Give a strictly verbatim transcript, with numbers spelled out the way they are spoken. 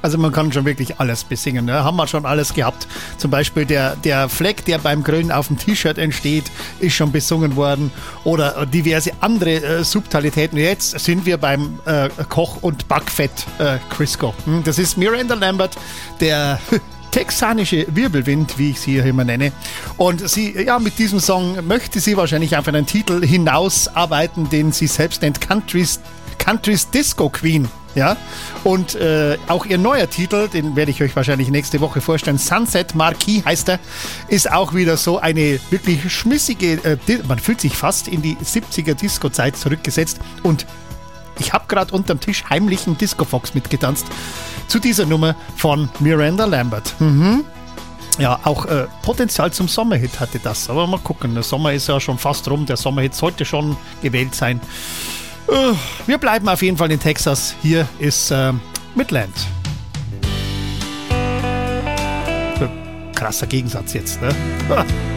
Also man kann schon wirklich alles besingen. Ne? Haben wir schon alles gehabt. Zum Beispiel der, der Fleck, der beim Grillen auf dem T-Shirt entsteht, ist schon besungen worden. Oder diverse andere äh, Subtilitäten. Jetzt sind wir beim äh, Koch- und Backfett äh, Crisco. Hm? Das ist Miranda Lambert, der texanische Wirbelwind, wie ich sie hier immer nenne. Und sie, ja, mit diesem Song möchte sie wahrscheinlich auf einen Titel hinausarbeiten, den sie selbst nennt Country's, Country's Disco Queen. Ja, und äh, auch ihr neuer Titel, den werde ich euch wahrscheinlich nächste Woche vorstellen, Sunset Marquis heißt er, ist auch wieder so eine wirklich schmissige, äh, man fühlt sich fast in die siebziger Disco-Zeit zurückgesetzt und ich habe gerade unterm Tisch heimlich einen Disco-Fox mitgetanzt zu dieser Nummer von Miranda Lambert. Mhm. Ja, auch äh, Potenzial zum Sommerhit hatte das, aber mal gucken, der Sommer ist ja schon fast rum, der Sommerhit sollte schon gewählt sein. Wir bleiben auf jeden Fall in Texas. Hier ist äh, Midland. Krasser Gegensatz jetzt, ne?